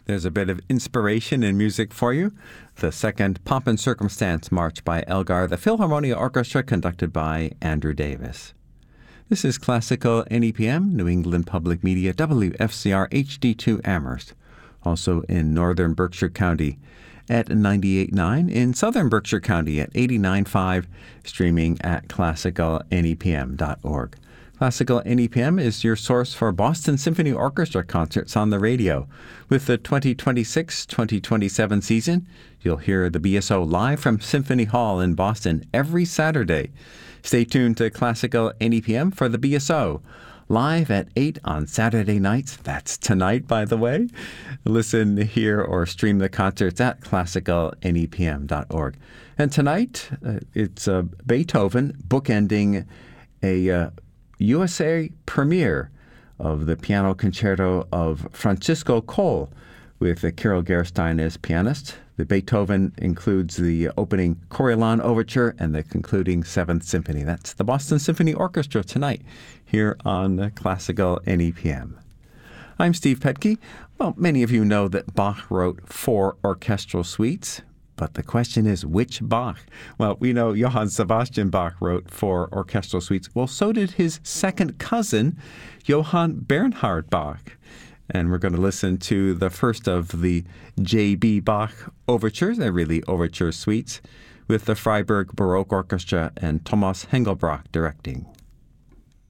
There's a bit of inspiration in music for you. The second Pomp and Circumstance March by Elgar, the Philharmonia Orchestra conducted by Andrew Davis. This is Classical NEPM, New England Public Media, WFCR HD2 Amherst, also in northern Berkshire County at 98.9, in southern Berkshire County at 89.5, streaming at classicalnepm.org. Classical NEPM is your source for Boston Symphony Orchestra concerts on the radio. With the 2026-2027 season, you'll hear the BSO live from Symphony Hall in Boston every Saturday. Stay tuned to Classical NEPM for the BSO, live at 8 on Saturday nights. That's tonight, by the way. Listen, hear, or stream the concerts at classicalnepm.org. And tonight, it's Beethoven bookending a USA premiere of the piano concerto of Francisco Cole with Carol Gerstein as pianist. The Beethoven includes the opening Coriolan Overture and the concluding Seventh Symphony. That's the Boston Symphony Orchestra tonight here on Classical NEPM. I'm Steve Petke. Well, many of you know that Bach wrote 4 orchestral suites. But the question is, which Bach? Well, we know Johann Sebastian Bach wrote 4 orchestral suites. Well, so did his second cousin, Johann Bernhard Bach. And we're going to listen to the first of the J.B. Bach overtures, they're really overture suites, with the Freiburg Baroque Orchestra and Thomas Hengelbach directing.